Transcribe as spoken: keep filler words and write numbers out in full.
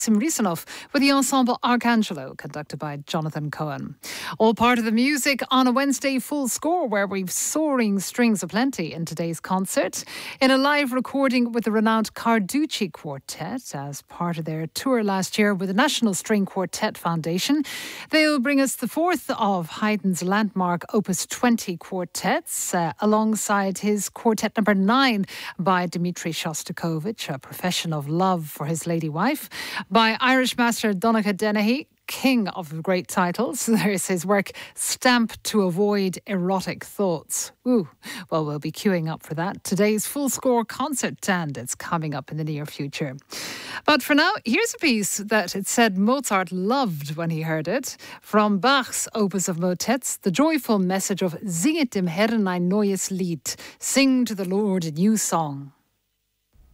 Risanov with the ensemble Arcangelo, conducted by Jonathan Cohen. All part of the music on a Wednesday full score, where we've soaring strings aplenty in today's concert. In a live recording with the renowned Carducci Quartet as part of their tour last year with the National String Quartet Foundation, they'll bring us the fourth of Haydn's landmark Opus twenty quartets, uh, alongside his quartet number nine by Dmitri Shostakovich, a profession of love for his lady wife, by Irish master Donnacha Dennehy, king of great titles. There's his work, Stamp to Avoid Erotic Thoughts. Ooh, well, we'll be queuing up for that. Today's full score concert, and it's coming up in the near future. But for now, here's a piece that it said Mozart loved when he heard it. From Bach's Opus of Motets, the joyful message of Singet dem Herrn ein neues Lied, sing to the Lord a new song.